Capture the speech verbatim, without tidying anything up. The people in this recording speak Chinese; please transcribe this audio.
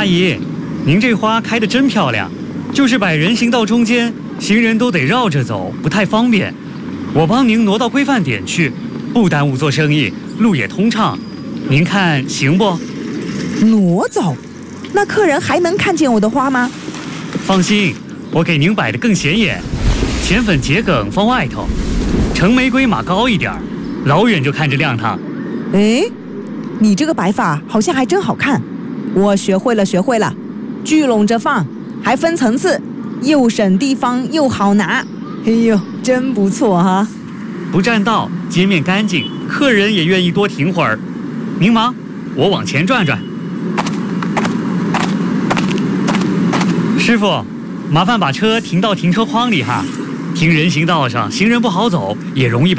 阿姨，您这花开得真漂亮，就是摆人行道中间，行人都得绕着走，不太方便。我帮您挪到规范点去，不耽误做生意，路也通畅。您看行不？ 挪走？那客人还能看见我的花吗？ 放心，我给您摆得更显眼，浅粉桔梗放外头，橙玫瑰码高一点，老远就看着亮堂。 哎，你这个摆法好像还真好看，我学会了，学会了。聚拢着放，还分层次，又省地方又好拿。哎呦，真不错哈！ 不占道，街面干净，客人也愿意多停会儿。您忙，我往前转转。师傅，麻烦把车停到停车框里哈。停人行道上，行人不好走，也容易被